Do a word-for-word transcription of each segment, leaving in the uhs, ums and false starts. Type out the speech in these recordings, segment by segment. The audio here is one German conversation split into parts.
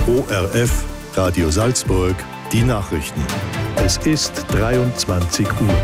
O R F, Radio Salzburg, die Nachrichten. Es ist dreiundzwanzig Uhr.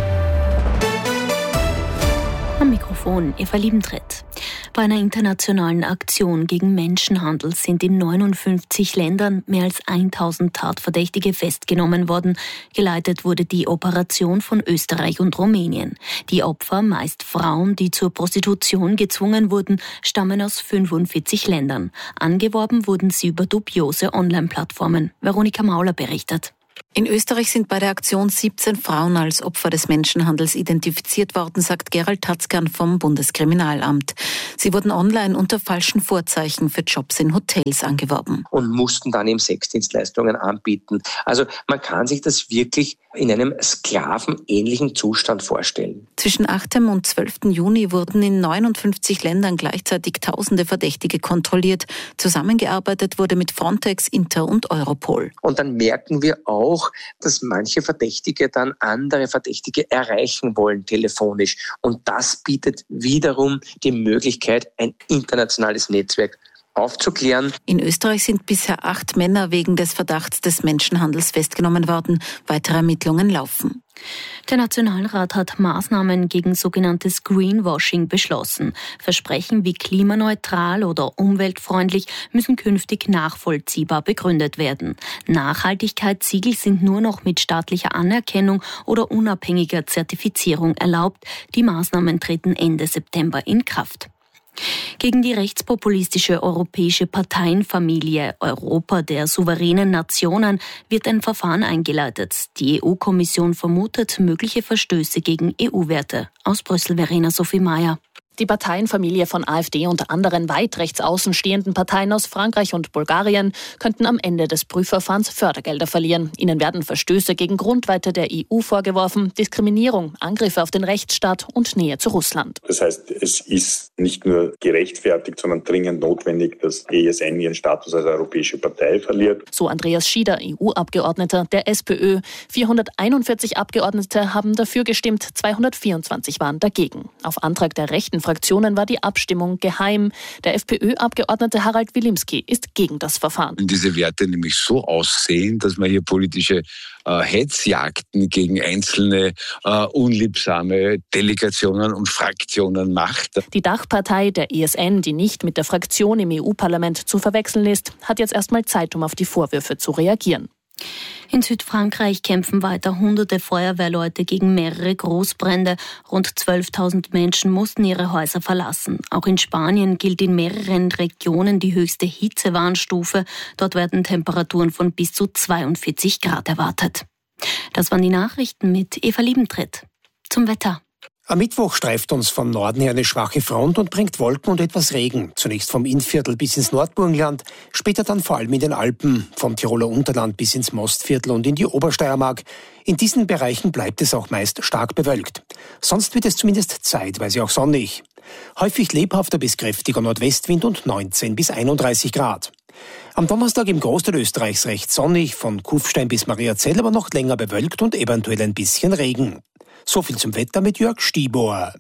Am Mikrofon Eva Liebentritt. Bei einer internationalen Aktion gegen Menschenhandel sind in neunundfünfzig Ländern mehr als tausend Tatverdächtige festgenommen worden. Geleitet wurde die Operation von Österreich und Rumänien. Die Opfer, meist Frauen, die zur Prostitution gezwungen wurden, stammen aus fünfundvierzig Ländern. Angeworben wurden sie über dubiose Online-Plattformen. Veronika Mauler berichtet. In Österreich sind bei der Aktion siebzehn Frauen als Opfer des Menschenhandels identifiziert worden, sagt Gerald Tatzkern vom Bundeskriminalamt. Sie wurden online unter falschen Vorzeichen für Jobs in Hotels angeworben. Und mussten dann eben Sexdienstleistungen anbieten. Also man kann sich das wirklich in einem sklavenähnlichen Zustand vorstellen. Zwischen achtem und zwölften Juni wurden in neunundfünfzig Ländern gleichzeitig tausende Verdächtige kontrolliert. Zusammengearbeitet wurde mit Frontex, Inter und Europol. Und dann merken wir auch, dass manche Verdächtige dann andere Verdächtige erreichen wollen telefonisch. Und das bietet wiederum die Möglichkeit, ein internationales Netzwerk aufzuklären. In Österreich sind bisher acht Männer wegen des Verdachts des Menschenhandels festgenommen worden. Weitere Ermittlungen laufen. Der Nationalrat hat Maßnahmen gegen sogenanntes Greenwashing beschlossen. Versprechen wie klimaneutral oder umweltfreundlich müssen künftig nachvollziehbar begründet werden. Nachhaltigkeitssiegel sind nur noch mit staatlicher Anerkennung oder unabhängiger Zertifizierung erlaubt. Die Maßnahmen treten Ende September in Kraft. Gegen die rechtspopulistische europäische Parteienfamilie Europa der souveränen Nationen wird ein Verfahren eingeleitet. Die E U-Kommission vermutet mögliche Verstöße gegen E U-Werte. Aus Brüssel, Verena Sophie Mayer. Die Parteienfamilie von AfD und anderen weit rechts außen stehenden Parteien aus Frankreich und Bulgarien könnten am Ende des Prüfverfahrens Fördergelder verlieren. Ihnen werden Verstöße gegen Grundwerte der E U vorgeworfen, Diskriminierung, Angriffe auf den Rechtsstaat und Nähe zu Russland. Das heißt, es ist nicht nur gerechtfertigt, sondern dringend notwendig, dass E S N ihren Status als europäische Partei verliert. So Andreas Schieder, E U-Abgeordneter der SPÖ. vierhunderteinundvierzig Abgeordnete haben dafür gestimmt, zweihundertvierundzwanzig waren dagegen. Auf Antrag der rechten Fraktionen war die Abstimmung geheim. Der FPÖ-Abgeordnete Harald Wilimski ist gegen das Verfahren. Wenn diese Werte nämlich so aussehen, dass man hier politische äh, Hetzjagden gegen einzelne äh, unliebsame Delegationen und Fraktionen macht. Die Dachpartei der E S N, die nicht mit der Fraktion im E U-Parlament zu verwechseln ist, hat jetzt erstmal Zeit, um auf die Vorwürfe zu reagieren. In Südfrankreich kämpfen weiter hunderte Feuerwehrleute gegen mehrere Großbrände. Rund zwölftausend Menschen mussten ihre Häuser verlassen. Auch in Spanien gilt in mehreren Regionen die höchste Hitzewarnstufe. Dort werden Temperaturen von bis zu zweiundvierzig Grad erwartet. Das waren die Nachrichten mit Eva Liebentritt. Zum Wetter. Am Mittwoch streift uns vom Norden her eine schwache Front und bringt Wolken und etwas Regen. Zunächst vom Innviertel bis ins Nordburgenland, später dann vor allem in den Alpen, vom Tiroler Unterland bis ins Mostviertel und in die Obersteiermark. In diesen Bereichen bleibt es auch meist stark bewölkt. Sonst wird es zumindest zeitweise auch sonnig. Häufig lebhafter bis kräftiger Nordwestwind und neunzehn bis einunddreißig Grad. Am Donnerstag im Großteil Österreichs recht sonnig, von Kufstein bis Mariazell aber noch länger bewölkt und eventuell ein bisschen Regen. So viel zum Wetter mit Jörg Stiebohr.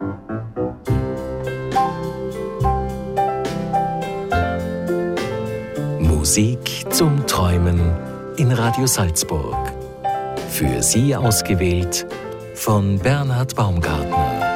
Musik zum Träumen in Radio Salzburg. Für Sie ausgewählt von Bernhard Baumgartner.